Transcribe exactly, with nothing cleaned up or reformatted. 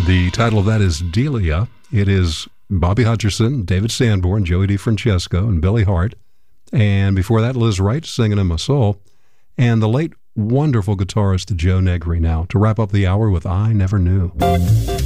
The title of that is Delia. It is Bobby Hutcherson, David Sanborn, Joey DeFrancesco, and Billy Hart. And before that, Liz Wright singing in my soul. And the late wonderful guitarist Joe Negri now to wrap up the hour with I Never Knew.